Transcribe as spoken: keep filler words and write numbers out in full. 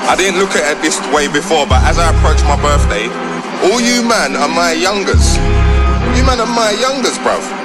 I didn't look at it this way before, but as I approach my birthday, all you man are my youngers. You man are my youngers, bruv.